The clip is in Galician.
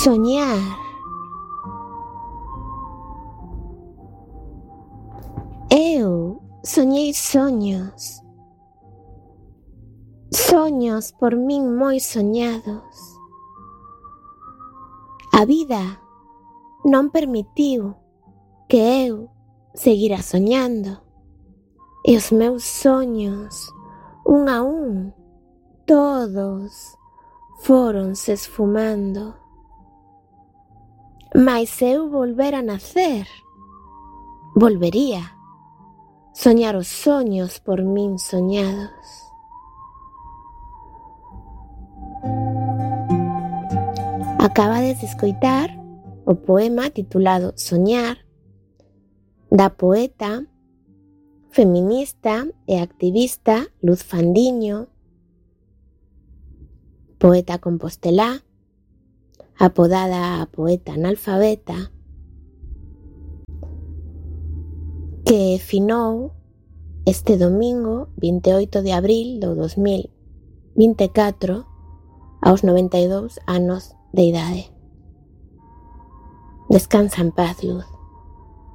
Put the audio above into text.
Soñar. Eu soñei soños. Soños por min moi soñados. A vida non permitiu que eu seguira soñando. E os meus soños, un a un, todos foronse esfumando. Mais se eu volvera a nacer, volvería soñar os soños por min soñados. Acabades de escoitar o poema titulado Soñar, da poeta, feminista e activista Luz Fandiño, poeta compostelá, apodada a poeta analfabeta, que finou este domingo 28 de abril do 2024 aos 92 anos de idade. Descansa en paz, Luz.